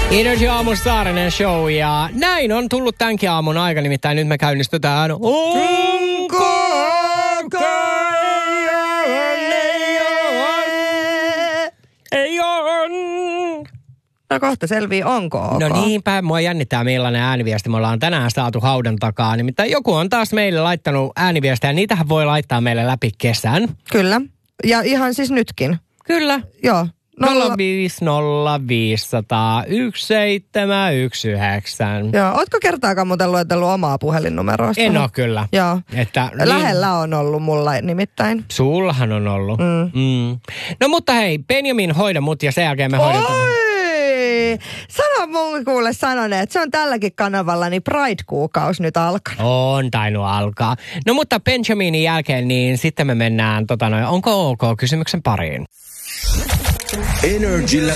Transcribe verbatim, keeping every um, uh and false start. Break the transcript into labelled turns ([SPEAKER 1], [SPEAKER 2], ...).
[SPEAKER 1] Energy aamun Saarinen show ja näin on tullut tämänkin aamun aika, nimittäin nyt me käynnistetään Onko ei on.
[SPEAKER 2] No kohta selvii, onko ok.
[SPEAKER 1] No niinpä, mua jännittää millainen ääniviesti me ollaan tänään saatu haudan takaa. Nimittäin joku on taas meille laittanut ääniviestejä, niitähän voi laittaa meille läpi kesän.
[SPEAKER 2] Kyllä, ja ihan siis nytkin.
[SPEAKER 1] Kyllä.
[SPEAKER 2] Joo.
[SPEAKER 1] nolla viisi nolla viisi nolla nolla yksi seitsemän yksi yhdeksän.
[SPEAKER 2] Joo, ootko kertaakaan muuten luetellut omaa puhelinnumeroista?
[SPEAKER 1] En ole kyllä.
[SPEAKER 2] Joo.
[SPEAKER 1] Että,
[SPEAKER 2] Lähellä
[SPEAKER 1] niin,
[SPEAKER 2] on ollut mulla nimittäin.
[SPEAKER 1] Sullahan on ollut.
[SPEAKER 2] Mm.
[SPEAKER 1] Mm. No mutta hei, Benjamin, hoida mut ja sen jälkeen me hoidetaan.
[SPEAKER 2] Oi! Sano mun kuule sanoneet, että se on tälläkin kanavalla, niin Pride-kuukausi nyt alkanut.
[SPEAKER 1] On tainnut alkaa. No mutta Benjaminin jälkeen, niin sitten me mennään, tota noin, onko ok kysymyksen pariin?
[SPEAKER 3] Energillä